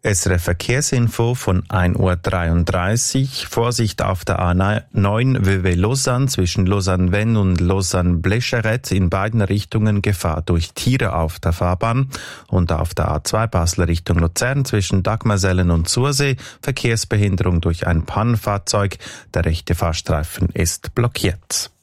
SRF Verkehrsinfo von 1:33 Uhr. Vorsicht auf der A9 WW Lausanne zwischen Lausanne-Vennes und Lausanne-Blecherette. In beiden Richtungen Gefahr durch Tiere auf der Fahrbahn. Und auf der A2 Basel Richtung Luzern zwischen Dagmersellen und Sursee Verkehrsbehinderung durch ein Pannenfahrzeug. Der rechte Fahrstreifen ist blockiert.